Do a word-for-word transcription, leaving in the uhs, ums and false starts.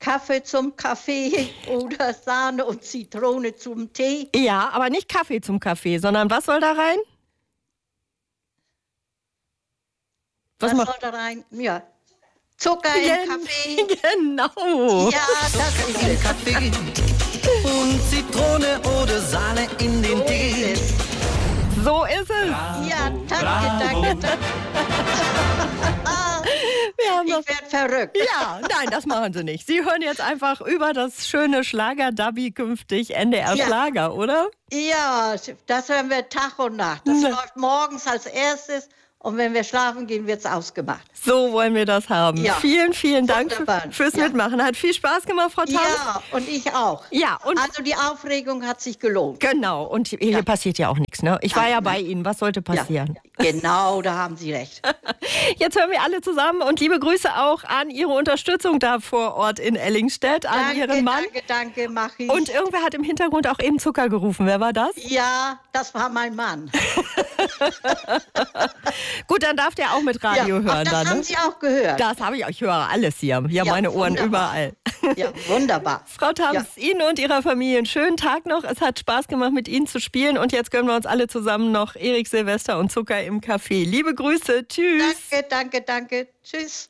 Kaffee zum Kaffee oder Sahne und Zitrone zum Tee. Ja, aber nicht Kaffee zum Kaffee, sondern was soll da rein? Was, was soll da rein? Ja, Zucker in Gen- Kaffee. Genau. Ja, das ist in es. Kaffee und Zitrone oder Sahne in den So Tee. ist es. So ist es. Ja, danke, danke, danke. Wir haben Ich das. werde verrückt. Ja, nein, das machen Sie nicht. Sie hören jetzt einfach über das schöne Schlager-Dabi künftig N D R Ja. Schlager, oder? Ja, das hören wir Tag und Nacht. Das läuft morgens als erstes und wenn wir schlafen gehen, wird es ausgemacht. So wollen wir das haben. Ja. Vielen, vielen Dank Wunderbar. für, fürs Ja. Mitmachen. Hat viel Spaß gemacht, Frau Tanz. Ja, und ich auch. Ja, und Also die Aufregung hat sich gelohnt. genau. Und hier Ja. passiert ja auch nichts, ne? Ich war Nein, ja nein. bei Ihnen. Was sollte passieren? Ja, genau, da haben Sie recht. Jetzt hören wir alle zusammen und liebe Grüße auch an Ihre Unterstützung da vor Ort in Ellingstedt, an Danke, Ihren Mann. danke, danke, mach ich. Und irgendwer hat im Hintergrund auch eben Zucker gerufen. Wer war das? ja, das war mein Mann. Gut, dann darf der auch mit Radio ja, hören. ach, das dann, haben ne? Sie auch gehört. Das habe ich, ich höre alles hier. Hier Ja, meine Ohren wunderbar. überall. Ja, wunderbar. Frau Tams, Ihnen und Ihrer Familie einen schönen Tag noch. Es hat Spaß gemacht, mit Ihnen zu spielen. Und jetzt gönnen wir uns alle zusammen noch Erik Silvester und Zucker im Café. Liebe Grüße. Tschüss. Danke, danke, danke. Tschüss.